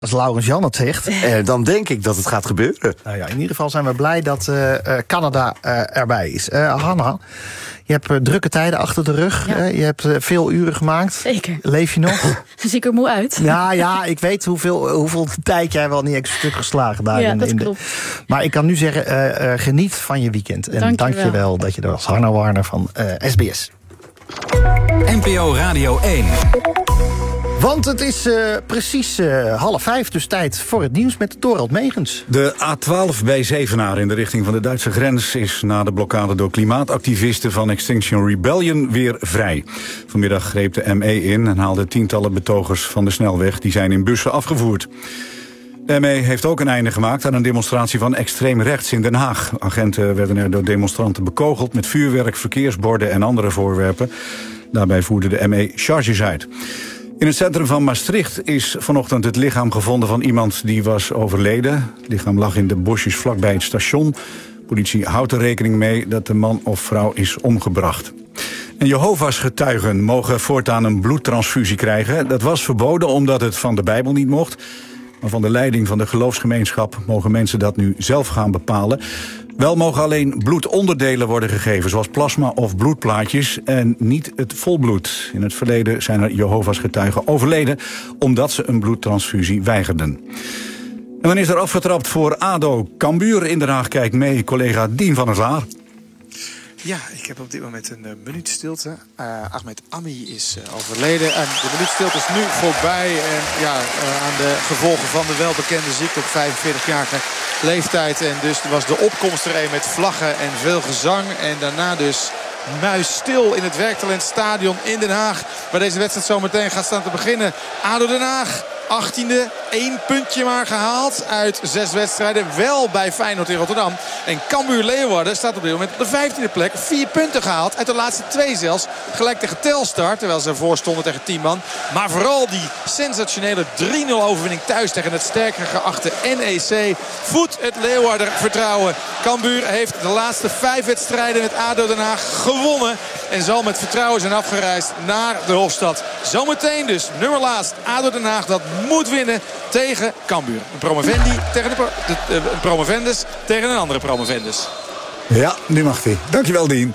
Als Laurens Jan het zegt. Dan denk ik dat het gaat gebeuren. Nou ja, in ieder geval zijn we blij dat Canada erbij is. Hanna, je hebt drukke tijden achter de rug. Ja. Je hebt veel uren gemaakt. Zeker. Leef je nog? Zie ik er moe uit? Ja, ik weet hoeveel tijd jij wel niet extra stuk geslagen daar. Ja, dat klopt. Maar ik kan nu zeggen, geniet van je weekend. En dank je wel dat je er was. Hanna Warner van SBS. NPO Radio 1. Want het is precies 4:30, dus tijd voor het nieuws met Dorald Megens. De A12 bij Zevenaar in de richting van de Duitse grens is na de blokkade door klimaatactivisten van Extinction Rebellion weer vrij. Vanmiddag greep de ME in en haalde tientallen betogers van de snelweg. Die zijn in bussen afgevoerd. De ME heeft ook een einde gemaakt aan een demonstratie van extreem rechts in Den Haag. Agenten werden er door demonstranten bekogeld met vuurwerk, verkeersborden en andere voorwerpen. Daarbij voerde de ME charges uit. In het centrum van Maastricht is vanochtend het lichaam gevonden van iemand die was overleden. Het lichaam lag in de bosjes vlakbij het station. Politie houdt er rekening mee dat de man of vrouw is omgebracht. En Jehovah's getuigen mogen voortaan een bloedtransfusie krijgen. Dat was verboden omdat het van de Bijbel niet mocht. Maar van de leiding van de geloofsgemeenschap mogen mensen dat nu zelf gaan bepalen. Wel mogen alleen bloedonderdelen worden gegeven, zoals plasma of bloedplaatjes, en niet het volbloed. In het verleden zijn er Jehovah's getuigen overleden omdat ze een bloedtransfusie weigerden. En dan is er afgetrapt voor ADO Cambuur. In Den Haag kijkt mee collega Dien van der Laar. Ja, ik heb op dit moment een minuut stilte. Ahmed Ami is overleden. En de minuut stilte is nu voorbij. En ja, aan de gevolgen van de welbekende ziekte op 45-jarige leeftijd. En dus was de opkomst er een met vlaggen en veel gezang. En daarna dus muisstil in het Werktalentstadion in Den Haag. Waar deze wedstrijd zo meteen gaat staan te beginnen. ADO Den Haag. 18e, 1 puntje maar gehaald uit 6 wedstrijden. Wel bij Feyenoord in Rotterdam. En Cambuur Leeuwarden staat op dit moment op de 15e plek. 4 punten gehaald uit de laatste 2 zelfs. Gelijk tegen Telstar, terwijl ze ervoor stonden tegen 10 man. Maar vooral die sensationele 3-0 overwinning thuis tegen het sterker geachte NEC. Voedt het Leeuwarden vertrouwen. Cambuur heeft de laatste 5 wedstrijden met ADO Den Haag gewonnen. En zal met vertrouwen zijn afgereisd naar de Hofstad. Zometeen dus, nummer laatst, ADO Den Haag dat moet winnen tegen Cambuur. Een promovendi tegen een promovendus tegen een andere promovendus. Ja, nu mag hij. Dankjewel, Dien.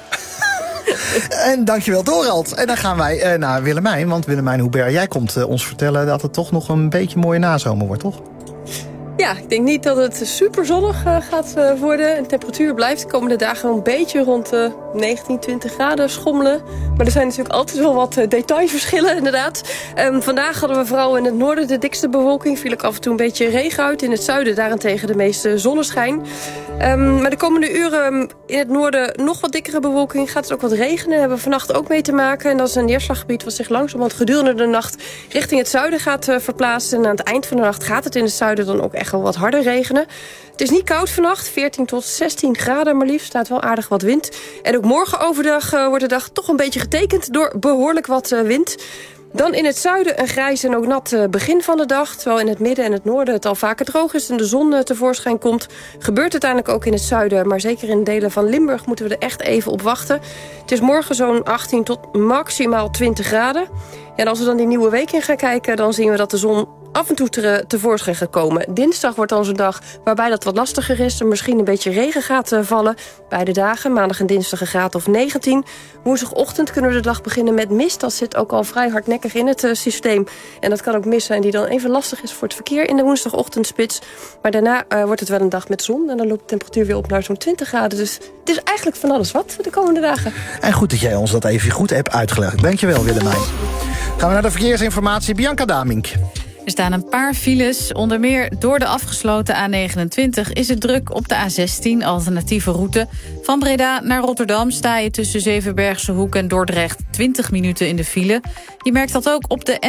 En dankjewel, Dorald. En dan gaan wij naar Willemijn. Want Willemijn Hubert, jij komt ons vertellen dat het toch nog een beetje mooie nazomer wordt, toch? Ja, ik denk niet dat het super zonnig gaat worden. De temperatuur blijft de komende dagen een beetje rond 19, 20 graden schommelen. Maar er zijn natuurlijk altijd wel wat detailverschillen, inderdaad. Vandaag hadden we vooral in het noorden de dikste bewolking. Viel ook af en toe een beetje regen uit. In het zuiden daarentegen de meeste zonneschijn. Maar de komende uren in het noorden nog wat dikkere bewolking. Gaat het ook wat regenen. Hebben we vannacht ook mee te maken. En dat is een neerslaggebied wat zich langzamerhand gedurende de nacht richting het zuiden gaat verplaatsen. En aan het eind van de nacht gaat het in het zuiden dan ook echt wel wat harder regenen. Het is niet koud vannacht, 14 tot 16 graden maar liefst. Staat wel aardig wat wind. En ook morgen overdag wordt de dag toch een beetje getekend door behoorlijk wat wind. Dan in het zuiden een grijs en ook nat begin van de dag. Terwijl in het midden en het noorden het al vaker droog is en de zon tevoorschijn komt. Gebeurt uiteindelijk ook in het zuiden. Maar zeker in delen van Limburg moeten we er echt even op wachten. Het is morgen zo'n 18 tot maximaal 20 graden. Ja, en als we dan die nieuwe week in gaan kijken, dan zien we dat de zon af en toe tevoorschijn gaat komen. Dinsdag wordt dan zo'n dag waarbij dat wat lastiger is. Er misschien een beetje regen gaat vallen. Beide dagen, maandag en dinsdag een graad of 19. Woensdagochtend kunnen we de dag beginnen met mist. Dat zit ook al vrij hardnekkig in het systeem. En dat kan ook mist zijn die dan even lastig is voor het verkeer in de woensdagochtendspits. Maar daarna wordt het wel een dag met zon. En dan loopt de temperatuur weer op naar zo'n 20 graden. Dus het is eigenlijk van alles wat de komende dagen. En goed dat jij ons dat even goed hebt uitgelegd. Dankjewel, Willemijn. Gaan we naar de verkeersinformatie. Bianca Damink. Er staan een paar files. Onder meer door de afgesloten A29 is het druk op de A16, alternatieve route. Van Breda naar Rotterdam sta je tussen Zevenbergse Hoek en Dordrecht 20 minuten in de file. Je merkt dat ook op de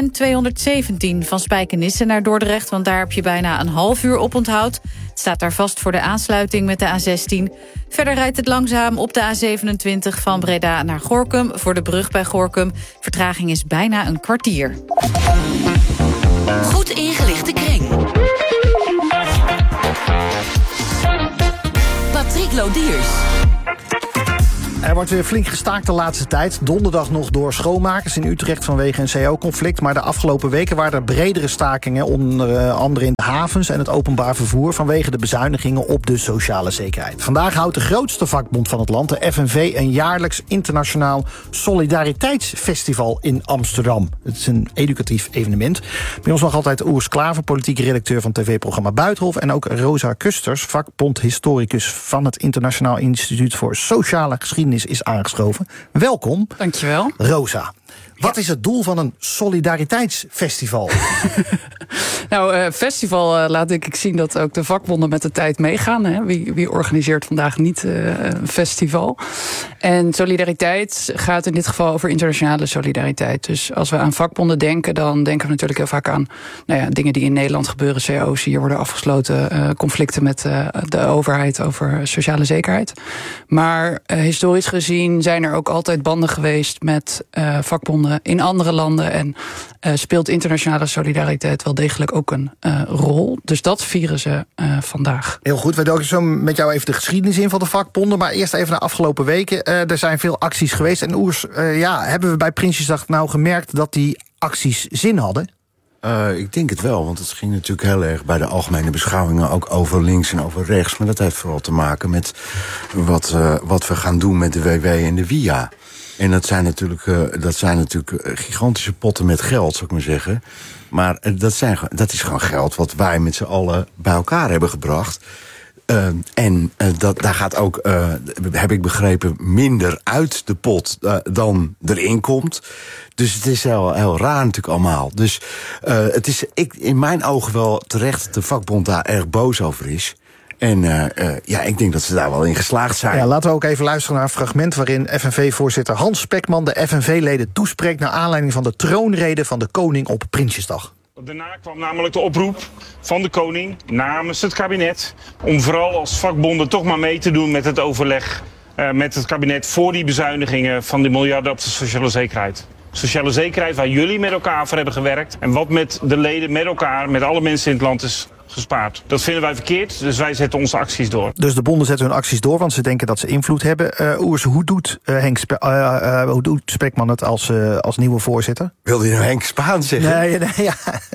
N217 van Spijkenisse naar Dordrecht, want daar heb je bijna een half uur op onthoud. Het staat daar vast voor de aansluiting met de A16. Verder rijdt het langzaam op de A27 van Breda naar Gorinchem voor de brug bij Gorinchem. Vertraging is bijna een kwartier. Goed ingelichte kring. Patrick Lodiers. Er wordt weer flink gestaakt de laatste tijd. Donderdag nog door schoonmakers in Utrecht vanwege een CO-conflict. Maar de afgelopen weken waren er bredere stakingen, onder andere in de havens en het openbaar vervoer, vanwege de bezuinigingen op de sociale zekerheid. Vandaag houdt de grootste vakbond van het land, de FNV, een jaarlijks internationaal solidariteitsfestival in Amsterdam. Het is een educatief evenement. Bij ons nog altijd Urs Klaver, politieke redacteur van tv-programma Buitenhof, en ook Rosa Kusters, vakbondhistoricus van het Internationaal Instituut voor Sociale Geschiedenis, is aangeschoven. Welkom. Dankjewel. Rosa, wat is het doel van een solidariteitsfestival? Festival laat ik zien dat ook de vakbonden met de tijd meegaan. Hè. Wie organiseert vandaag niet een festival? En solidariteit gaat in dit geval over internationale solidariteit. Dus als we aan vakbonden denken, dan denken we natuurlijk heel vaak aan dingen die in Nederland gebeuren. CO's hier worden afgesloten, conflicten met de overheid over sociale zekerheid. Maar historisch gezien zijn er ook altijd banden geweest met vakbonden in andere landen. En speelt internationale solidariteit wel degelijk ook een rol. Dus dat vieren ze vandaag. Heel goed, we doken zo met jou even de geschiedenis in van de vakbonden. Maar eerst even naar afgelopen weken. Er zijn veel acties geweest. En Oers, hebben we bij Prinsjesdag nou gemerkt dat die acties zin hadden? Ik denk het wel, want het ging natuurlijk heel erg bij de algemene beschouwingen ook over links en over rechts. Maar dat heeft vooral te maken met wat we gaan doen met de WW en de WIA. En dat zijn natuurlijk gigantische potten met geld, zou ik maar zeggen. Maar dat is gewoon geld wat wij met z'n allen bij elkaar hebben gebracht. Daar gaat ook, heb ik begrepen, minder uit de pot dan erin komt. Dus het is heel raar natuurlijk allemaal. Dus het is in mijn ogen wel terecht dat de vakbond daar erg boos over is. En ik denk dat ze daar wel in geslaagd zijn. Ja, laten we ook even luisteren naar een fragment waarin FNV-voorzitter Hans Spekman de FNV-leden toespreekt naar aanleiding van de troonrede van de koning op Prinsjesdag. Daarna kwam namelijk de oproep van de koning namens het kabinet om vooral als vakbonden toch maar mee te doen met het overleg met het kabinet voor die bezuinigingen van die miljarden op de sociale zekerheid. Sociale zekerheid waar jullie met elkaar voor hebben gewerkt en wat met de leden met elkaar, met alle mensen in het land is gespaard. Dat vinden wij verkeerd, dus wij zetten onze acties door. Dus de bonden zetten hun acties door, want ze denken dat ze invloed hebben. Oers, hoe doet Spekman het als nieuwe voorzitter? Wilde je nou Henk Spaan zeggen? Nee, ja.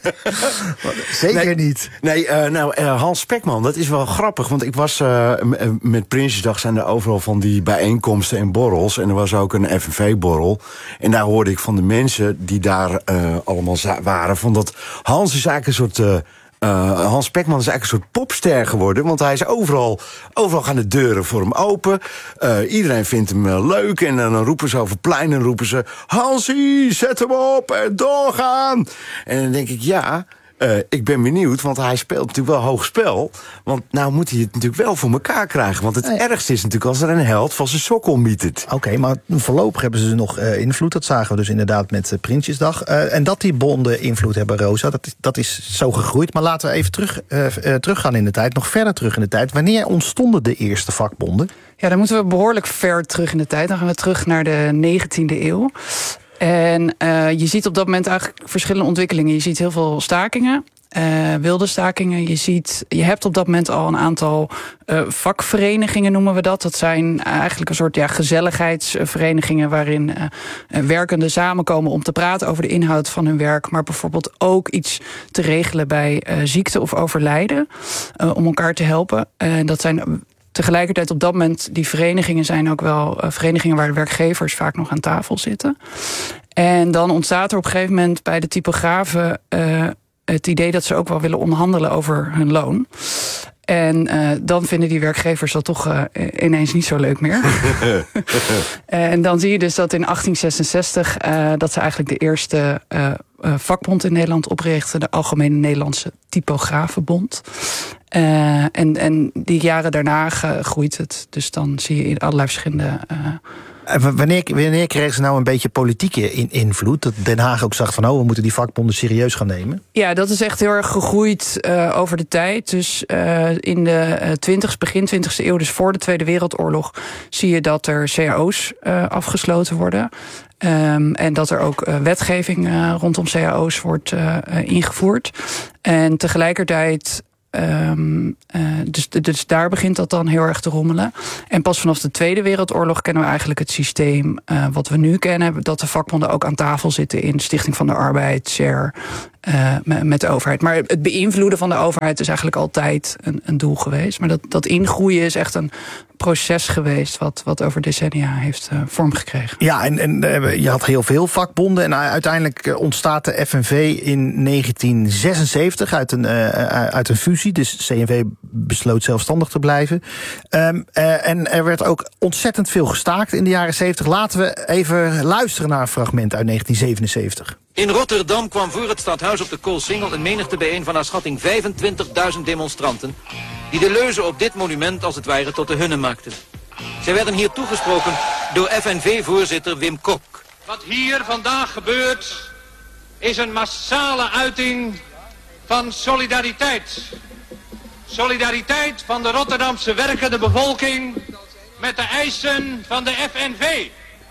Zeker niet. Hans Spekman, dat is wel grappig, want ik was met Prinsjesdag zijn er overal van die bijeenkomsten en borrels. En er was ook een FNV-borrel. En daar hoorde ik van de mensen die daar allemaal waren, van dat Hans is eigenlijk een soort Hans Spekman is eigenlijk een soort popster geworden, want hij is overal gaan de deuren voor hem open. Iedereen vindt hem leuk en dan roepen ze over plein en roepen ze: Hansie, zet hem op en doorgaan. En dan denk ik, ik ben benieuwd, want hij speelt natuurlijk wel hoog spel. Want nou moet hij het natuurlijk wel voor elkaar krijgen. Want het ergste is natuurlijk als er een held van zijn sokkel mietert. Oké, maar voorlopig hebben ze nog invloed. Dat zagen we dus inderdaad met Prinsjesdag. En dat die bonden invloed hebben, Rosa, dat is zo gegroeid. Maar laten we even teruggaan in de tijd. Nog verder terug in de tijd. Wanneer ontstonden de eerste vakbonden? Ja, dan moeten we behoorlijk ver terug in de tijd. Dan gaan we terug naar de 19e eeuw. En je ziet op dat moment eigenlijk verschillende ontwikkelingen. Je ziet heel veel stakingen, wilde stakingen. Je hebt op dat moment al een aantal vakverenigingen, noemen we dat. Dat zijn eigenlijk een soort gezelligheidsverenigingen waarin werkenden samenkomen om te praten over de inhoud van hun werk, maar bijvoorbeeld ook iets te regelen bij ziekte of overlijden, om elkaar te helpen. Dat zijn tegelijkertijd op dat moment, die verenigingen zijn ook wel verenigingen waar de werkgevers vaak nog aan tafel zitten. En dan ontstaat er op een gegeven moment bij de typografen het idee dat ze ook wel willen onderhandelen over hun loon. En dan vinden die werkgevers dat toch ineens niet zo leuk meer. En dan zie je dus dat in 1866 dat ze eigenlijk de eerste vakbond in Nederland oprichten, de Algemene Nederlandse Typografenbond. En die jaren daarna groeit het. Dus dan zie je in allerlei verschillende. Wanneer kregen ze nou een beetje politieke invloed? Dat Den Haag ook zag van, we moeten die vakbonden serieus gaan nemen? Ja, dat is echt heel erg gegroeid over de tijd. Dus in de begin 20e eeuw, dus voor de Tweede Wereldoorlog, zie je dat er cao's afgesloten worden. En dat er ook wetgeving rondom cao's wordt ingevoerd. En tegelijkertijd Dus daar begint dat dan heel erg te rommelen. En pas vanaf de Tweede Wereldoorlog kennen we eigenlijk het systeem wat we nu kennen, dat de vakbonden ook aan tafel zitten in Stichting van de Arbeid, SHARE, met de overheid. Maar het beïnvloeden van de overheid is eigenlijk altijd een doel geweest. Maar dat ingroeien is echt een proces geweest wat over decennia heeft vorm gekregen. Ja, en je had heel veel vakbonden en uiteindelijk ontstaat de FNV in 1976 uit een fusie. Dus CNV besloot zelfstandig te blijven. En er werd ook ontzettend veel gestaakt in de jaren 70. Laten we even luisteren naar een fragment uit 1977. In Rotterdam kwam voor het stadhuis op de Koolsingel een menigte bijeen van naar schatting 25.000 demonstranten, die de leuzen op dit monument als het ware tot de hunne maakten. Zij werden hier toegesproken door FNV-voorzitter Wim Kok. Wat hier vandaag gebeurt is een massale uiting van solidariteit. Solidariteit van de Rotterdamse werkende bevolking met de eisen van de FNV.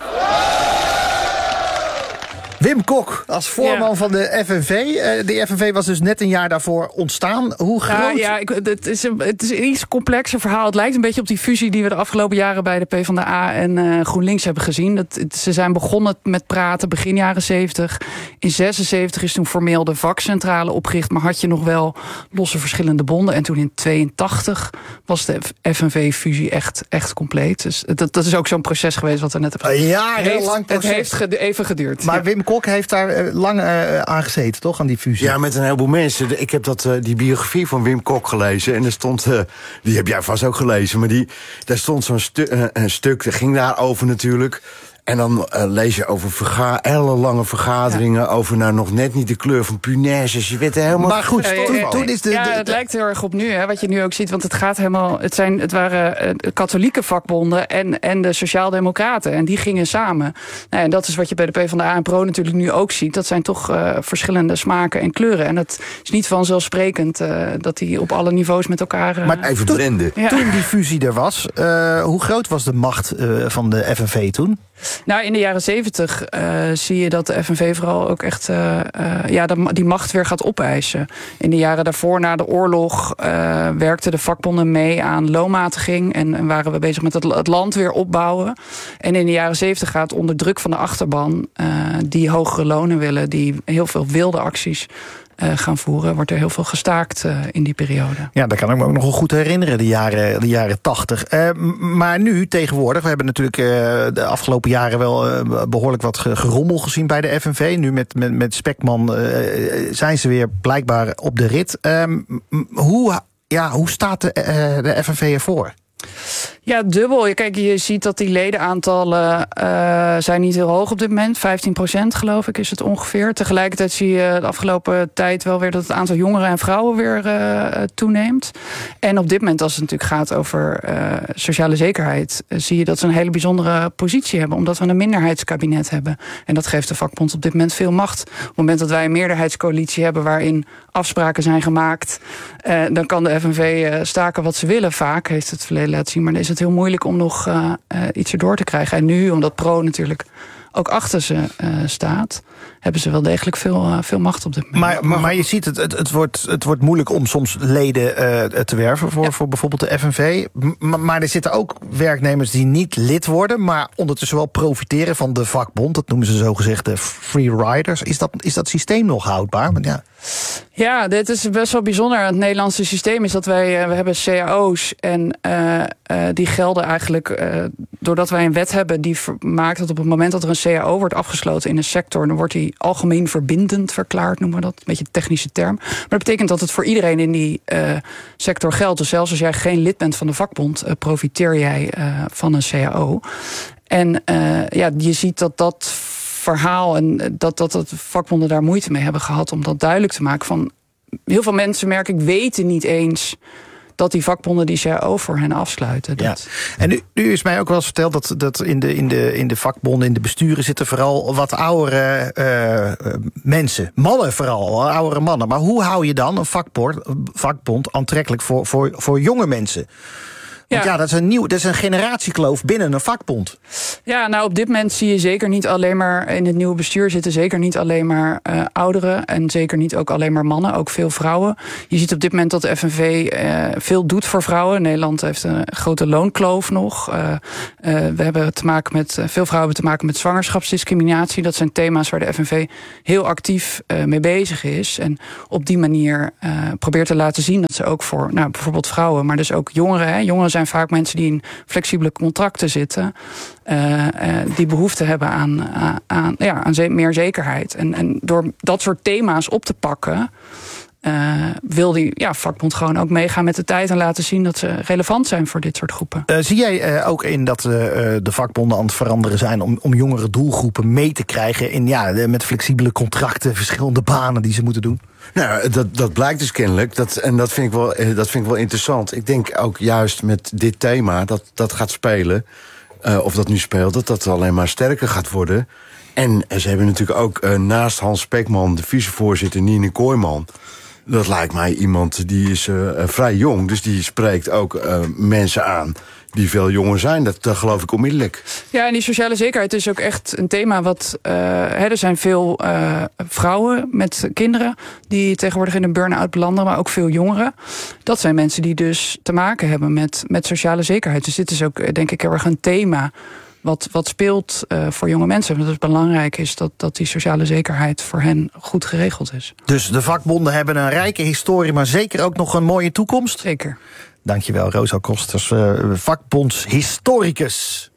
Wim Kok, als voorman van de FNV. De FNV was dus net een jaar daarvoor ontstaan. Hoe groot? Het is een iets complexer verhaal. Het lijkt een beetje op die fusie die we de afgelopen jaren bij de PvdA en GroenLinks hebben gezien. Ze zijn begonnen met praten begin jaren 70. In 76 is toen formeel de vakcentrale opgericht, maar had je nog wel losse verschillende bonden. En toen in 82 was de FNV-fusie echt compleet. Dus dat is ook zo'n proces geweest wat we net hebben gezien. Ja, heel lang proces. Het heeft even geduurd. Maar Wim Kok heeft daar lang aan gezeten, toch? Aan die fusie. Ja, met een heleboel mensen. Ik heb die biografie van Wim Kok gelezen. En er stond, die heb jij vast ook gelezen. Maar daar stond zo'n stuk, dat ging daarover natuurlijk. En dan lees je over ellenlange vergaderingen. Ja. Over nog net niet de kleur van punaises. Je weet helemaal. Maar goed, toen is het lijkt heel erg op nu, hè, wat je nu ook ziet. Want het gaat helemaal. Het waren katholieke vakbonden en de Sociaaldemocraten. En die gingen samen. Nou, en dat is wat je bij de PvdA en Pro natuurlijk nu ook ziet. Dat zijn toch verschillende smaken en kleuren. En het is niet vanzelfsprekend dat die op alle niveaus met elkaar. Maar even blenden. Toen die fusie er was, hoe groot was de macht van de FNV toen? Nou, in de jaren 70 zie je dat de FNV vooral ook echt die macht weer gaat opeisen. In de jaren daarvoor, na de oorlog, werkten de vakbonden mee aan loonmatiging en waren we bezig met het land weer opbouwen. En in de jaren 70 gaat onder druk van de achterban, die hogere lonen willen, die heel veel wilde acties gaan voeren, wordt er heel veel gestaakt in die periode. Ja, dat kan ik me ook nog wel goed herinneren, de jaren 80. Maar nu, tegenwoordig, we hebben natuurlijk de afgelopen jaren wel behoorlijk wat gerommel gezien bij de FNV. Nu met Spekman zijn ze weer blijkbaar op de rit. Hoe staat de FNV ervoor? Ja, dubbel. Kijk, je ziet dat die ledenaantallen zijn niet heel hoog op dit moment. 15% geloof ik is het ongeveer. Tegelijkertijd zie je de afgelopen tijd wel weer dat het aantal jongeren en vrouwen weer toeneemt. En op dit moment, als het natuurlijk gaat over sociale zekerheid, zie je dat ze een hele bijzondere positie hebben. Omdat we een minderheidskabinet hebben. En dat geeft de vakbond op dit moment veel macht. Op het moment dat wij een meerderheidscoalitie hebben waarin afspraken zijn gemaakt, dan kan de FNV staken wat ze willen. Vaak heeft het verleden laten zien, maar dan is het heel moeilijk om nog iets erdoor te krijgen. En nu, omdat Pro natuurlijk ook achter ze staat, hebben ze wel degelijk veel macht op dit moment. Maar je ziet, het wordt moeilijk om soms leden te werven voor bijvoorbeeld de FNV. Maar er zitten ook werknemers die niet lid worden, maar ondertussen wel profiteren van de vakbond. Dat noemen ze zogezegd de free riders. Is dat systeem nog houdbaar? Want ja, dit is best wel bijzonder. Het Nederlandse systeem is dat we hebben cao's en die gelden eigenlijk doordat wij een wet hebben die maakt dat op het moment dat er een cao wordt afgesloten in een sector, dan wordt die algemeen verbindend verklaard, noemen we dat. Een beetje een technische term. Maar dat betekent dat het voor iedereen in die sector geldt. Dus zelfs als jij geen lid bent van de vakbond, profiteer jij van een cao. En je ziet dat verhaal en dat vakbonden daar moeite mee hebben gehad om dat duidelijk te maken. Van heel veel mensen, merk ik, weten niet eens dat die vakbonden die cao voor hen afsluiten. Ja. En nu is mij ook wel eens verteld dat in de vakbonden, in de besturen zitten vooral wat oudere mensen. Mannen vooral, oudere mannen. Maar hoe hou je dan een vakbond aantrekkelijk voor jonge mensen? Want dat is een generatiekloof binnen een vakbond. Ja, nou op dit moment zie je zeker niet alleen maar in het nieuwe bestuur zitten zeker niet alleen maar ouderen en zeker niet ook alleen maar mannen, ook veel vrouwen. Je ziet op dit moment dat de FNV veel doet voor vrouwen. Nederland heeft een grote loonkloof nog. We hebben te maken met veel vrouwen hebben te maken met zwangerschapsdiscriminatie. Dat zijn thema's waar de FNV heel actief mee bezig is en op die manier probeert te laten zien dat ze ook voor bijvoorbeeld vrouwen, maar dus ook jongeren. Hè. Jongeren zijn vaak mensen die in flexibele contracten zitten, die behoefte hebben aan meer zekerheid. En door dat soort thema's op te pakken, wil die vakbond gewoon ook meegaan met de tijd en laten zien dat ze relevant zijn voor dit soort groepen. Zie jij ook in dat de vakbonden aan het veranderen zijn om jongere doelgroepen mee te krijgen in met flexibele contracten, verschillende banen die ze moeten doen? Nou, dat blijkt dus kennelijk. Dat vind ik wel interessant. Ik denk ook juist met dit thema dat gaat spelen, of dat nu speelt, dat alleen maar sterker gaat worden. En ze hebben natuurlijk ook naast Hans Spekman de vicevoorzitter Nine Kooijman. Dat lijkt mij iemand die is vrij jong, dus die spreekt ook mensen aan die veel jonger zijn. Dat geloof ik onmiddellijk. Ja, en die sociale zekerheid is ook echt een thema wat er zijn veel vrouwen met kinderen die tegenwoordig in een burn-out belanden, maar ook veel jongeren. Dat zijn mensen die dus te maken hebben met sociale zekerheid. Dus dit is ook, denk ik, heel erg een thema wat speelt voor jonge mensen. Want het belangrijk is dat die sociale zekerheid voor hen goed geregeld is. Dus de vakbonden hebben een rijke historie, maar zeker ook nog een mooie toekomst? Zeker. Dankjewel, Rosa Kosters, vakbondshistoricus.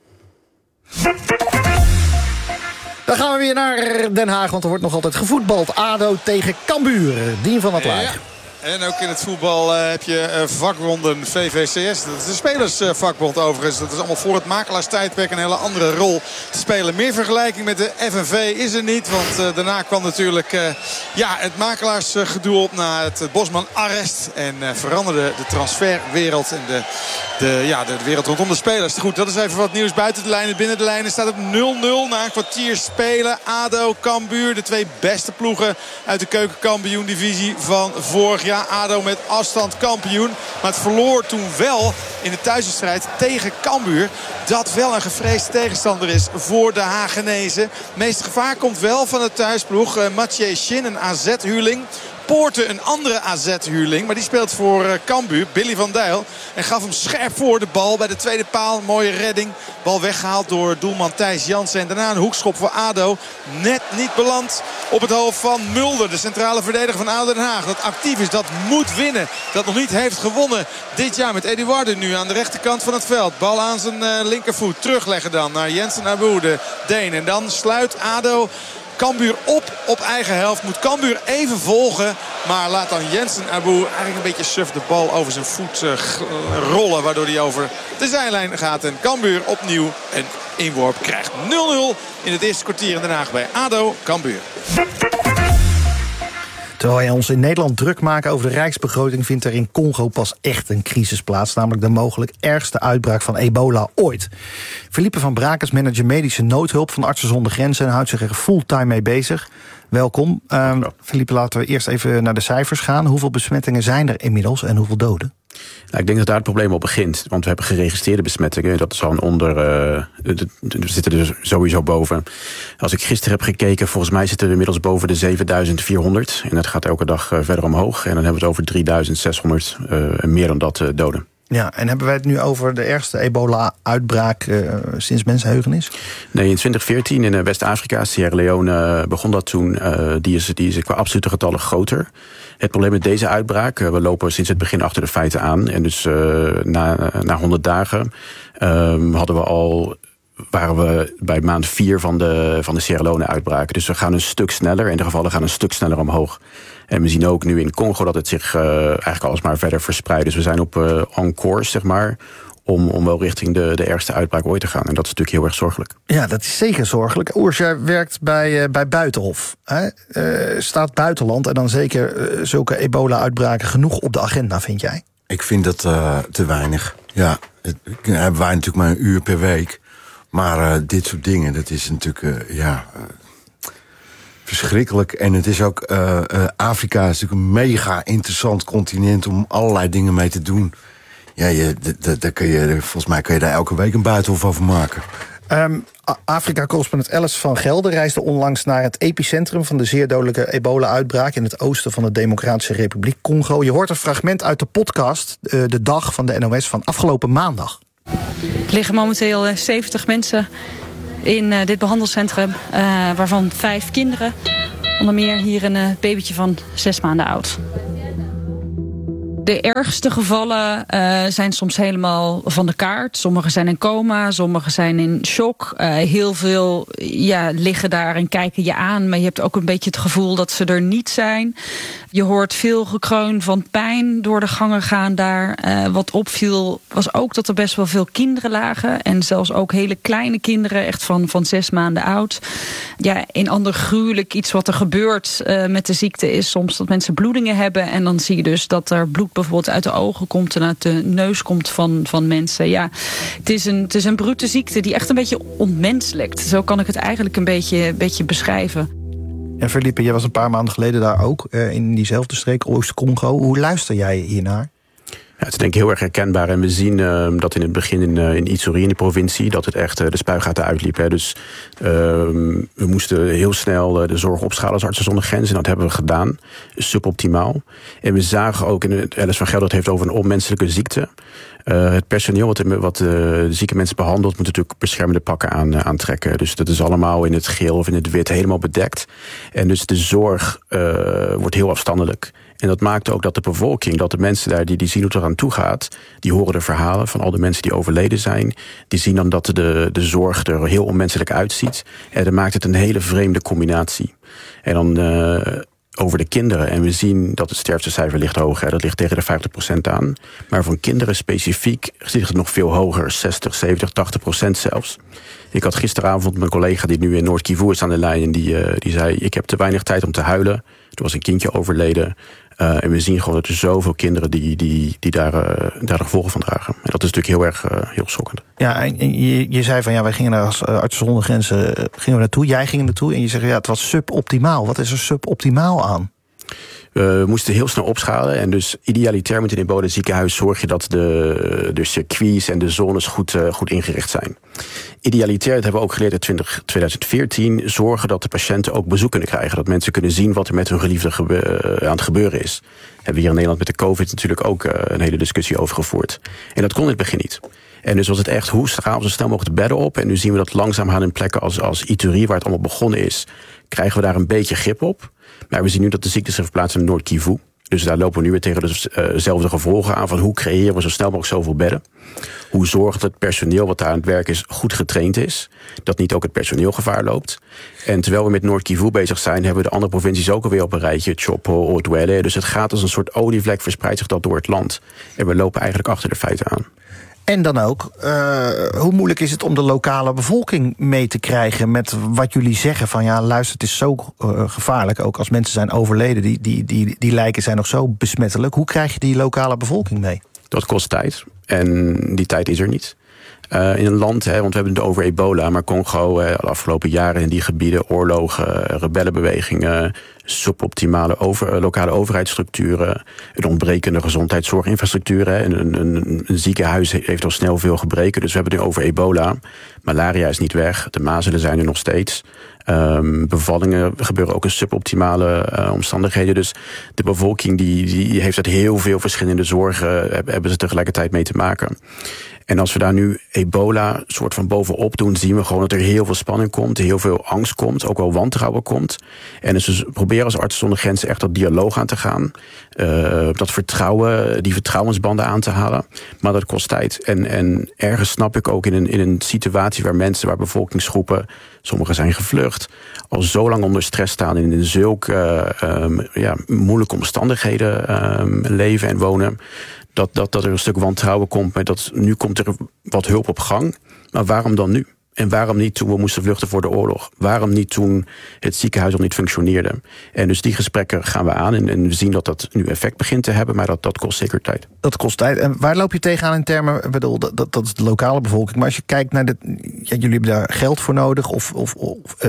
Dan gaan we weer naar Den Haag, want er wordt nog altijd gevoetbald. ADO tegen Cambuur, Dien van het Laar. Ja. En ook in het voetbal heb je vakbonden VVCS. Dat is de spelersvakbond overigens. Dat is allemaal voor het makelaarstijdperk een hele andere rol te spelen. Meer vergelijking met de FNV is er niet. Want daarna kwam natuurlijk het makelaarsgedoe op na het Bosman-arrest. En veranderde de transferwereld en de wereld rondom de spelers. Goed, dat is even wat nieuws buiten de lijnen. Binnen de lijnen staat het 0-0 na een kwartier spelen. ADO, Cambuur, de twee beste ploegen uit de keukenkampioen-divisie van vorig jaar. ADO met afstand kampioen. Maar het verloor toen wel in de thuiswedstrijd tegen Cambuur. Dat wel een gevreesde tegenstander is voor de Hagenezen. Het meeste gevaar komt wel van de thuisploeg. Mathieu Shin, een AZ-huurling. Poorten, een andere AZ-huurling. Maar die speelt voor Cambuur, Billy van Dijl. En gaf hem scherp voor de bal bij de tweede paal. Mooie redding. Bal weggehaald door doelman Thijs Jansen. En daarna een hoekschop voor ADO. Net niet beland op het hoofd van Mulder. De centrale verdediger van ADO Den Haag. Dat actief is, dat moet winnen. Dat nog niet heeft gewonnen dit jaar met Eduardo nu aan de rechterkant van het veld. Bal aan zijn linkervoet. Terugleggen dan naar Jensen Abu, de Deen. En dan sluit ADO Cambuur op eigen helft. Moet Cambuur even volgen. Maar laat dan Jensen Abu eigenlijk een beetje suf de bal over zijn voet rollen. Waardoor hij over de zijlijn gaat. En Cambuur opnieuw een inworp krijgt. 0-0 in het eerste kwartier in Den Haag bij ADO Cambuur. Terwijl wij ons in Nederland druk maken over de rijksbegroting, vindt er in Congo pas echt een crisis plaats. Namelijk de mogelijk ergste uitbraak van ebola ooit. Philippe van Brakes, manager medische noodhulp van Artsen zonder Grenzen en houdt zich er fulltime mee bezig. Welkom. Philippe, laten we eerst even naar de cijfers gaan. Hoeveel besmettingen zijn er inmiddels en hoeveel doden? Nou, ik denk dat daar het probleem op begint. Want we hebben geregistreerde besmettingen. Dat is al we zitten er sowieso boven. Als ik gisteren heb gekeken, volgens mij zitten we inmiddels boven de 7400. En dat gaat elke dag verder omhoog. En dan hebben we het over 3600 en meer dan dat doden. Ja, en hebben wij het nu over de ergste ebola-uitbraak sinds mensenheugenis? Nee, in 2014 in West-Afrika, Sierra Leone, begon dat toen. Die is qua absolute getallen groter. Het probleem met deze uitbraak, we lopen sinds het begin achter de feiten aan. En dus na 100 dagen waren we bij maand 4 van de Sierra Leone-uitbraak. Dus we gaan een stuk sneller en de gevallen gaan een stuk sneller omhoog. En we zien ook nu in Congo dat het zich eigenlijk alsmaar verder verspreidt. Dus we zijn op on course, zeg maar, om wel richting de ergste uitbraak ooit te gaan. En dat is natuurlijk heel erg zorgelijk. Ja, dat is zeker zorgelijk. Oers, jij werkt bij Buitenhof. Staat buitenland en dan zeker zulke ebola-uitbraken genoeg op de agenda, vind jij? Ik vind dat te weinig. Ja, hebben wij natuurlijk maar een uur per week. Maar dit soort dingen, dat is natuurlijk verschrikkelijk. En het is ook, Afrika is natuurlijk een mega interessant continent om allerlei dingen mee te doen. volgens mij kun je daar elke week een buitenhof over maken. Afrika-correspondent Alice van Gelder reisde onlangs naar het epicentrum van de zeer dodelijke ebola-uitbraak in het oosten van de Democratische Republiek Congo. Je hoort een fragment uit de podcast De Dag van de NOS van afgelopen maandag. Er liggen momenteel 70 mensen in dit behandelcentrum, waarvan 5 kinderen. Onder meer hier een babytje van 6 maanden oud. De ergste gevallen zijn soms helemaal van de kaart. Sommigen zijn in coma, sommigen zijn in shock. Heel veel liggen daar en kijken je aan. Maar je hebt ook een beetje het gevoel dat ze er niet zijn. Je hoort veel gekreun van pijn door de gangen gaan daar. Wat opviel was ook dat er best wel veel kinderen lagen. En zelfs ook hele kleine kinderen, echt van 6 maanden oud. Ja, een ander gruwelijk iets wat er gebeurt met de ziekte is soms dat mensen bloedingen hebben. En dan zie je dus dat er bloed bijvoorbeeld uit de ogen komt en uit de neus komt van mensen. Ja, het is een brute ziekte die echt een beetje ontmenselijkt. Zo kan ik het eigenlijk een beetje beschrijven. En Felipe, jij was een paar maanden geleden daar ook, in diezelfde streek, Oost-Congo. Hoe luister jij hiernaar? Ja, het is denk ik heel erg herkenbaar. En we zien dat in het begin in Ituri, in de provincie, dat het echt de spuigaten uitliep. Hè. Dus we moesten heel snel de zorg opschalen als Artsen zonder Grenzen. En dat hebben we gedaan. Suboptimaal. En we zagen ook, in het Alice van Gelder heeft over een onmenselijke ziekte. Het personeel wat de zieke mensen behandelt moet natuurlijk beschermende pakken aantrekken. Dus dat is allemaal in het geel of in het wit helemaal bedekt. En dus de zorg wordt heel afstandelijk. En dat maakt ook dat de bevolking, dat de mensen daar die zien hoe het eraan toe gaat, die horen de verhalen van al de mensen die overleden zijn. Die zien dan dat de zorg er heel onmenselijk uitziet. En dat maakt het een hele vreemde combinatie. En dan over de kinderen. En we zien dat het sterftecijfer ligt hoog. Hè. Dat ligt tegen de 50% aan. Maar van kinderen specifiek zit het nog veel hoger. 60, 70, 80% zelfs. Ik had gisteravond mijn collega die nu in Noord-Kivu is aan de lijn. En die zei, ik heb te weinig tijd om te huilen. Er was een kindje overleden. En we zien gewoon dat er zoveel kinderen die daar de gevolgen van dragen. En dat is natuurlijk heel schokkend. Ja, en je zei van wij gingen daar als Artsen zonder Grenzen naartoe. Jij ging er naartoe en je zegt het was suboptimaal. Wat is er suboptimaal aan? We moesten heel snel opschalen. En dus idealiter met een ebola ziekenhuis zorg je dat de circuits en de zones goed ingericht zijn. Idealiter, dat hebben we ook geleerd in 2014, zorgen dat de patiënten ook bezoek kunnen krijgen. Dat mensen kunnen zien wat er met hun geliefde aan het gebeuren is. Hebben we hier in Nederland met de COVID natuurlijk ook een hele discussie over gevoerd. En dat kon in het begin niet. En dus was het echt, hoe gaan we zo snel mogelijk de bedden op? En nu zien we dat langzaam gaan in plekken als Ituri, waar het allemaal begonnen is, krijgen we daar een beetje grip op. Maar we zien nu dat de ziekte zich verplaatst in Noord-Kivu. Dus daar lopen we nu weer tegen dezelfde gevolgen aan van hoe creëren we zo snel mogelijk zoveel bedden. Hoe zorgt het personeel wat daar aan het werk is goed getraind is. Dat niet ook het personeel gevaar loopt. En terwijl we met Noord-Kivu bezig zijn, hebben we de andere provincies ook alweer op een rijtje. Chopo, Odwele. Dus het gaat als een soort olievlek, verspreidt zich dat door het land. En we lopen eigenlijk achter de feiten aan. En dan ook, hoe moeilijk is het om de lokale bevolking mee te krijgen met wat jullie zeggen van luister, het is zo gevaarlijk, ook als mensen zijn overleden, die lijken zijn nog zo besmettelijk. Hoe krijg je die lokale bevolking mee? Dat kost tijd en die tijd is er niet. In een land, want we hebben het over ebola, maar Congo de afgelopen jaren in die gebieden oorlogen, rebellenbewegingen, suboptimale lokale overheidsstructuren, een ontbrekende gezondheidszorginfrastructuur. Een ziekenhuis heeft al snel veel gebreken, dus we hebben het nu over ebola. Malaria is niet weg, de mazelen zijn er nog steeds. Bevallingen gebeuren ook in suboptimale omstandigheden. Dus de bevolking die heeft uit heel veel verschillende zorgen, hebben ze tegelijkertijd mee te maken. En als we daar nu ebola soort van bovenop doen, zien we gewoon dat er heel veel spanning komt, heel veel angst komt, ook wel wantrouwen komt. En dus we proberen als Artsen zonder Grenzen echt dat dialoog aan te gaan. Dat vertrouwen, die vertrouwensbanden aan te halen. Maar dat kost tijd. En ergens snap ik ook in een situatie waar bevolkingsgroepen, sommigen zijn gevlucht, al zo lang onder stress staan en in zulke moeilijke omstandigheden leven en wonen, dat er een stuk wantrouwen komt. Maar nu komt er wat hulp op gang. Maar waarom dan nu? En waarom niet toen we moesten vluchten voor de oorlog? Waarom niet toen het ziekenhuis al niet functioneerde? En dus die gesprekken gaan we aan. En we zien dat dat nu effect begint te hebben. Maar dat kost zeker tijd. Dat kost tijd. En waar loop je tegenaan in termen? Ik bedoel, dat is de lokale bevolking. Maar als je kijkt naar jullie hebben daar geld voor nodig. Of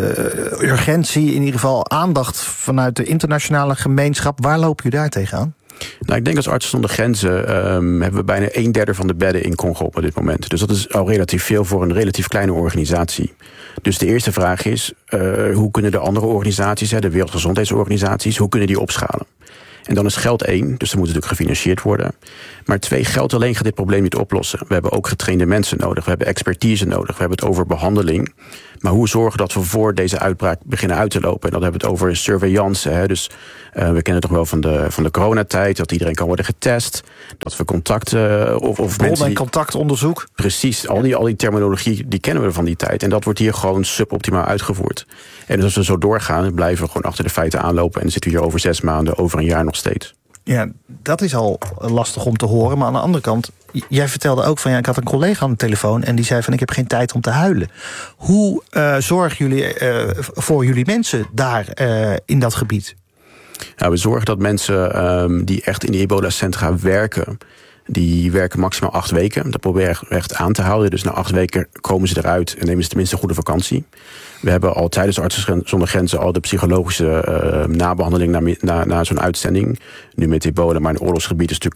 urgentie. In ieder geval aandacht vanuit de internationale gemeenschap. Waar loop je daar tegenaan? Nou, ik denk als Artsen zonder Grenzen hebben we bijna 1/3 van de bedden in Congo op dit moment. Dus dat is al relatief veel voor een relatief kleine organisatie. Dus de eerste vraag is, hoe kunnen de andere organisaties, de Wereldgezondheidsorganisaties, hoe kunnen die opschalen? En dan is geld 1, dus dat moet natuurlijk gefinancierd worden. Maar 2, geld alleen gaat dit probleem niet oplossen. We hebben ook getrainde mensen nodig, we hebben expertise nodig, we hebben het over behandeling. Maar hoe zorgen dat we voor deze uitbraak beginnen uit te lopen? En dan hebben we het over surveillance. Dus we kennen het toch wel van de coronatijd, dat iedereen kan worden getest. Dat we contacten of bron- en contactonderzoek. Precies, al die terminologie, die kennen we van die tijd. En dat wordt hier gewoon suboptimaal uitgevoerd. En dus als we zo doorgaan, blijven we gewoon achter de feiten aanlopen. En dan zitten we hier over 6 maanden, over een jaar nog steeds. Ja, dat is al lastig om te horen. Maar aan de andere kant, jij vertelde ook van, ik had een collega aan de telefoon en die zei van, ik heb geen tijd om te huilen. Hoe zorgen jullie voor jullie mensen daar in dat gebied? Nou, we zorgen dat mensen die echt in de ebola-centra werken, die werken maximaal 8 weken. Dat proberen we echt aan te houden. Dus na 8 weken komen ze eruit en nemen ze tenminste een goede vakantie. We hebben al tijdens Artsen zonder Grenzen al de psychologische nabehandeling na zo'n uitzending. Nu met ebola, maar in oorlogsgebied is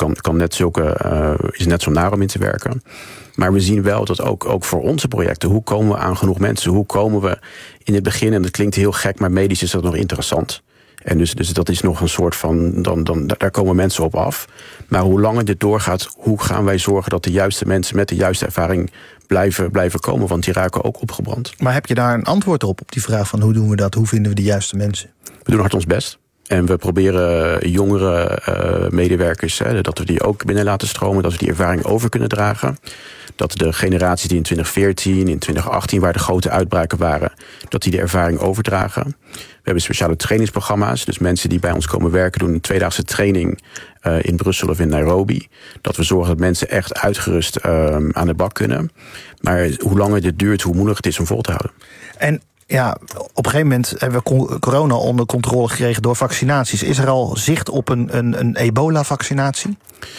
is net zo naar om in te werken. Maar we zien wel dat ook voor onze projecten, hoe komen we aan genoeg mensen? Hoe komen we in het begin, en dat klinkt heel gek, maar medisch is dat nog interessant. En dus dat is nog een soort van, daar komen mensen op af. Maar hoe langer dit doorgaat, hoe gaan wij zorgen dat de juiste mensen met de juiste ervaring blijven komen? Want die raken ook opgebrand. Maar heb je daar een antwoord op die vraag van hoe doen we dat? Hoe vinden we de juiste mensen? We doen hard ons best. En we proberen jongere medewerkers, dat we die ook binnen laten stromen, dat we die ervaring over kunnen dragen. Dat de generaties die in 2014, in 2018, waar de grote uitbraken waren, dat die de ervaring overdragen. We hebben speciale trainingsprogramma's. Dus mensen die bij ons komen werken doen een 2-daagse training in Brussel of in Nairobi. Dat we zorgen dat mensen echt uitgerust aan de bak kunnen. Maar hoe langer dit duurt, hoe moeilijker het is om vol te houden. En ja, op een gegeven moment hebben we corona onder controle gekregen door vaccinaties. Is er al zicht op een ebola-vaccinatie?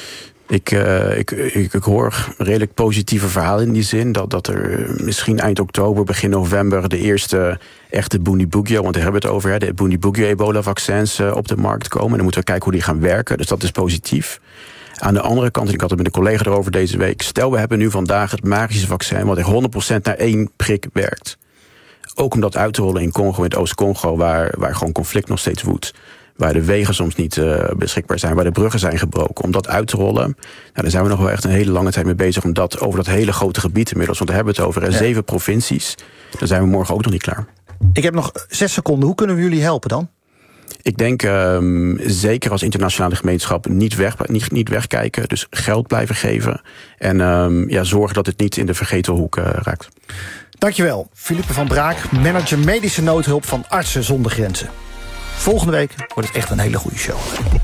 Ik hoor redelijk positieve verhalen in die zin. Dat er misschien eind oktober, begin november de eerste echte Bundibugyo, want daar hebben we het over, de Bundibugyo ebola-vaccins op de markt komen. En dan moeten we kijken hoe die gaan werken. Dus dat is positief. Aan de andere kant, en ik had het met een collega erover deze week, stel we hebben nu vandaag het magische vaccin wat er 100% naar 1 prik werkt. Ook om dat uit te rollen in Congo, in het Oost-Congo, waar gewoon conflict nog steeds woedt. Waar de wegen soms niet beschikbaar zijn, waar de bruggen zijn gebroken. Om dat uit te rollen, nou, daar zijn we nog wel echt een hele lange tijd mee bezig. Om dat over dat hele grote gebied inmiddels, want daar hebben we het over 7 provincies. Daar zijn we morgen ook nog niet klaar. Ik heb nog 6 seconden. Hoe kunnen we jullie helpen dan? Ik denk zeker als internationale gemeenschap niet wegkijken. Dus geld blijven geven. En zorgen dat het niet in de vergeten hoek raakt. Dankjewel, Philippe van Braak, manager medische noodhulp van Artsen zonder Grenzen. Volgende week wordt het echt een hele goede show.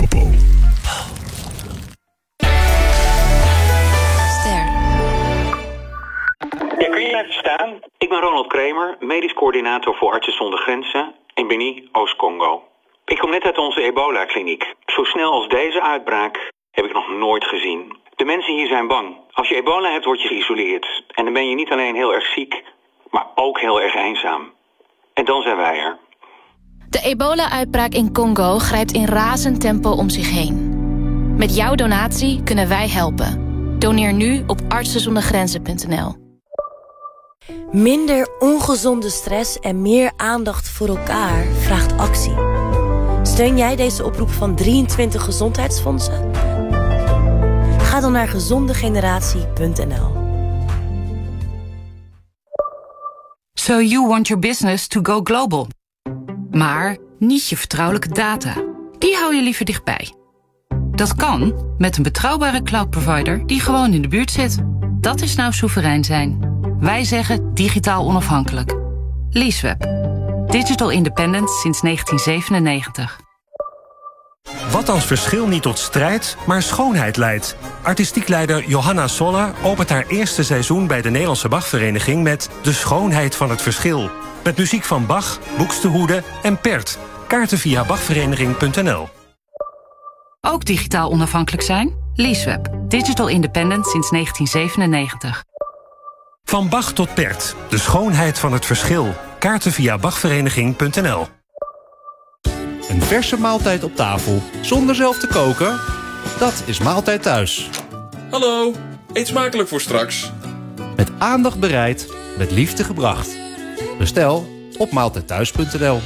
Ja, kun je even staan? Ik ben Ronald Kramer, medisch coördinator voor Artsen zonder Grenzen in Beni, Oost-Congo. Ik kom net uit onze ebola-kliniek. Zo snel als deze uitbraak heb ik nog nooit gezien. De mensen hier zijn bang. Als je ebola hebt, word je geïsoleerd. En dan ben je niet alleen heel erg ziek, maar ook heel erg eenzaam. En dan zijn wij er. De ebola-uitbraak in Congo grijpt in razend tempo om zich heen. Met jouw donatie kunnen wij helpen. Doneer nu op artsenzondergrenzen.nl. Minder ongezonde stress en meer aandacht voor elkaar vraagt actie. Steun jij deze oproep van 23 gezondheidsfondsen? Ga dan naar gezondegeneratie.nl. So you want your business to go global. Maar niet je vertrouwelijke data. Die hou je liever dichtbij. Dat kan met een betrouwbare cloudprovider die gewoon in de buurt zit. Dat is nou soeverein zijn. Wij zeggen digitaal onafhankelijk. Leaseweb. Digital independent sinds 1997. Wat als verschil niet tot strijd, maar schoonheid leidt? Artistiek leider Johanna Soller opent haar eerste seizoen bij de Nederlandse Bachvereniging met De Schoonheid van het Verschil. Met muziek van Bach, Buxtehude en Pert. Kaarten via bachvereniging.nl. Ook digitaal onafhankelijk zijn? Leaseweb. Digital independent sinds 1997. Van Bach tot Pert. De schoonheid van het verschil. Kaarten via bachvereniging.nl. Een verse maaltijd op tafel zonder zelf te koken? Dat is Maaltijd Thuis. Hallo, eet smakelijk voor straks. Met aandacht bereid, met liefde gebracht. Bestel op maaltijdthuis.nl.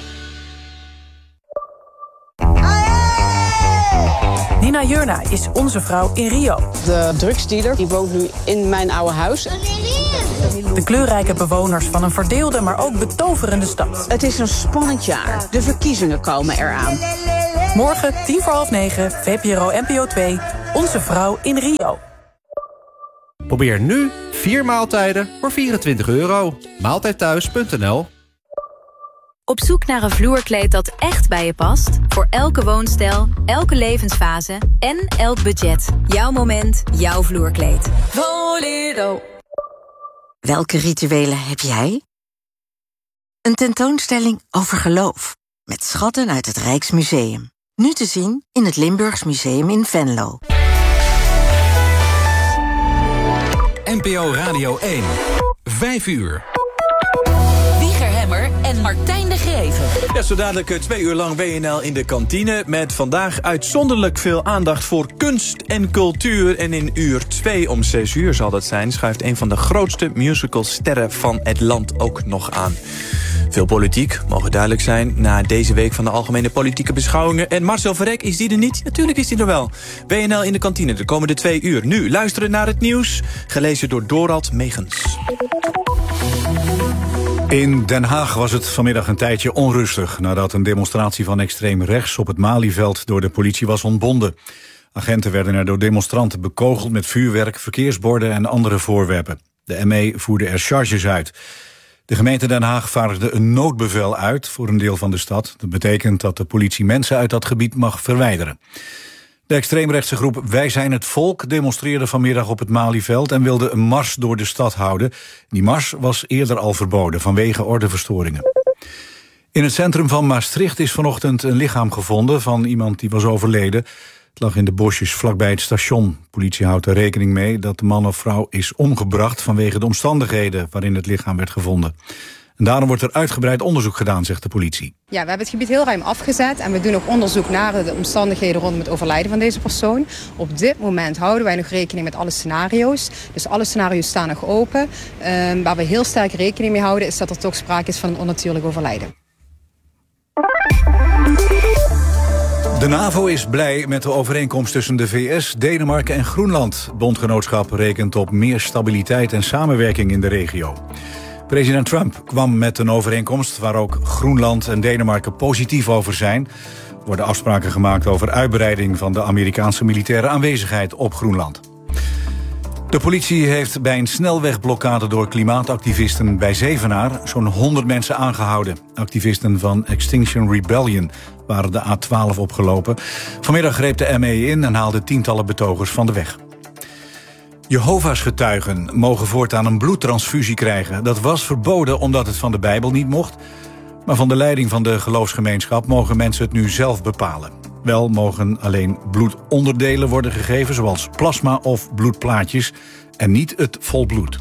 Nina Jurna is onze vrouw in Rio. De drugsdealer die woont nu in mijn oude huis. De kleurrijke bewoners van een verdeelde, maar ook betoverende stad. Het is een spannend jaar. De verkiezingen komen eraan. Morgen 8:50, VPRO NPO 2, onze vrouw in Rio. Probeer nu 4 maaltijden voor €24. Maaltijdthuis.nl. Op zoek naar een vloerkleed dat echt bij je past? Voor elke woonstijl, elke levensfase en elk budget. Jouw moment, jouw vloerkleed. Voledo. Welke rituelen heb jij? Een tentoonstelling over geloof. Met schatten uit het Rijksmuseum. Nu te zien in het Limburgs Museum in Venlo. NPO Radio 1. 5 uur. Wieger Hemmer en Martijn de Greven. Ja, zo dadelijk 2 uur lang WNL in de kantine. Met vandaag uitzonderlijk veel aandacht voor kunst en cultuur. En in uur 2 om 6 uur zal dat zijn, schuift een van de grootste musicalsterren van het land ook nog aan. Veel politiek, mogen duidelijk zijn, na deze week van de algemene politieke beschouwingen. En Marcel Verrek, is die er niet? Natuurlijk is die er wel. WNL in de kantine de komende 2 uur. Nu luisteren naar het nieuws, gelezen door Dorald Megens. In Den Haag was het vanmiddag een tijdje onrustig nadat een demonstratie van extreem rechts op het Malieveld door de politie was ontbonden. Agenten werden er door demonstranten bekogeld met vuurwerk, verkeersborden en andere voorwerpen. De ME voerde er charges uit. De gemeente Den Haag vaardigde een noodbevel uit voor een deel van de stad. Dat betekent dat de politie mensen uit dat gebied mag verwijderen. De extreemrechtse groep Wij zijn het volk demonstreerde vanmiddag op het Malieveld en wilde een mars door de stad houden. Die mars was eerder al verboden vanwege ordeverstoringen. In het centrum van Maastricht is vanochtend een lichaam gevonden van iemand die was overleden. Het lag in de bosjes vlakbij het station. Politie houdt er rekening mee dat de man of vrouw is omgebracht vanwege de omstandigheden waarin het lichaam werd gevonden. En daarom wordt er uitgebreid onderzoek gedaan, zegt de politie. Ja, we hebben het gebied heel ruim afgezet en we doen ook onderzoek naar de omstandigheden rondom het overlijden van deze persoon. Op dit moment houden wij nog rekening met alle scenario's. Dus alle scenario's staan nog open. Waar we heel sterk rekening mee houden is dat er toch sprake is van een onnatuurlijk overlijden. De NAVO is blij met de overeenkomst tussen de VS, Denemarken en Groenland. Het bondgenootschap rekent op meer stabiliteit en samenwerking in de regio. President Trump kwam met een overeenkomst waar ook Groenland en Denemarken positief over zijn. Er worden afspraken gemaakt over uitbreiding van de Amerikaanse militaire aanwezigheid op Groenland. De politie heeft bij een snelwegblokkade door klimaatactivisten bij Zevenaar zo'n 100 mensen aangehouden. Activisten van Extinction Rebellion waren de A12 opgelopen. Vanmiddag greep de ME in en haalde tientallen betogers van de weg. Jehovah's getuigen mogen voortaan een bloedtransfusie krijgen. Dat was verboden omdat het van de Bijbel niet mocht. Maar van de leiding van de geloofsgemeenschap mogen mensen het nu zelf bepalen. Wel mogen alleen bloedonderdelen worden gegeven, zoals plasma of bloedplaatjes, en niet het volbloed.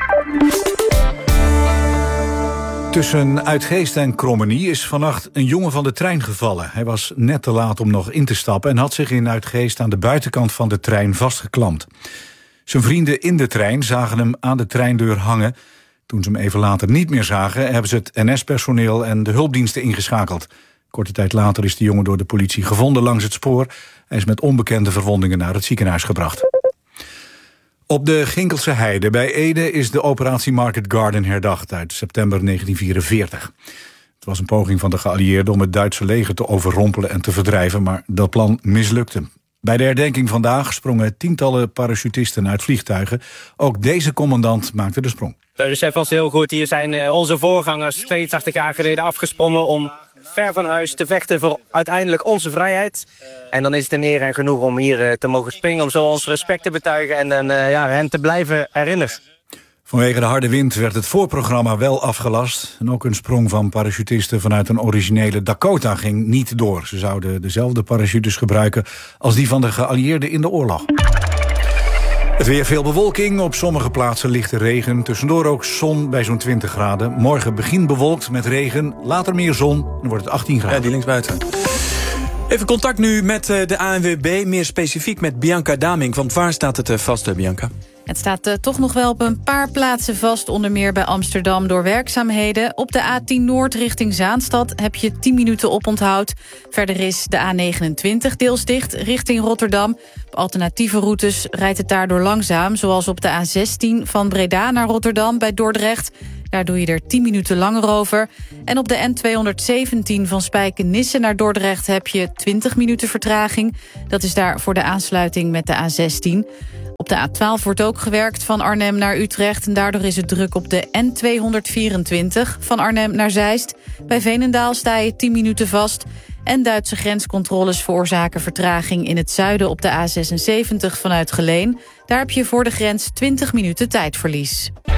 Tussen Uitgeest en Krommenie is vannacht een jongen van de trein gevallen. Hij was net te laat om nog in te stappen en had zich in Uitgeest aan de buitenkant van de trein vastgeklampt. Zijn vrienden in de trein zagen hem aan de treindeur hangen. Toen ze hem even later niet meer zagen, hebben ze het NS-personeel en de hulpdiensten ingeschakeld. Korte tijd later is de jongen door de politie gevonden langs het spoor. Hij is met onbekende verwondingen naar het ziekenhuis gebracht. Op de Ginkelse Heide bij Ede is de operatie Market Garden herdacht uit september 1944. Het was een poging van de geallieerden om het Duitse leger te overrompelen en te verdrijven, maar dat plan mislukte. Bij de herdenking vandaag sprongen tientallen parachutisten uit vliegtuigen. Ook deze commandant maakte de sprong. We beseffen ons heel goed, hier zijn onze voorgangers 82 jaar geleden afgesprongen om ver van huis te vechten voor uiteindelijk onze vrijheid. En dan is het een eer en genoeg om hier te mogen springen, om zo ons respect te betuigen en hen te blijven herinneren. Vanwege de harde wind werd het voorprogramma wel afgelast. En ook een sprong van parachutisten vanuit een originele Dakota ging niet door. Ze zouden dezelfde parachutes gebruiken als die van de geallieerden in de oorlog. Het weer, veel bewolking, op sommige plaatsen lichte regen. Tussendoor ook zon bij zo'n 20 graden. Morgen begin bewolkt met regen, later meer zon, dan wordt het 18 graden. Ja, die linksbuiten. Even contact nu met de ANWB, meer specifiek met Bianca Daming. Want waar staat het vast, Bianca? Het staat toch nog wel op een paar plaatsen vast, onder meer bij Amsterdam door werkzaamheden. Op de A10 Noord richting Zaanstad heb je 10 minuten oponthoud. Verder is de A29 deels dicht richting Rotterdam. Op alternatieve routes rijdt het daardoor langzaam, zoals op de A16 van Breda naar Rotterdam bij Dordrecht. Daar doe je er 10 minuten langer over. En op de N217 van Spijkenisse naar Dordrecht heb je 20 minuten vertraging. Dat is daar voor de aansluiting met de A16. Op de A12 wordt ook gewerkt van Arnhem naar Utrecht. En daardoor is het druk op de N224 van Arnhem naar Zeist. Bij Veenendaal sta je 10 minuten vast. En Duitse grenscontroles veroorzaken vertraging in het zuiden op de A76 vanuit Geleen. Daar heb je voor de grens 20 minuten tijdverlies.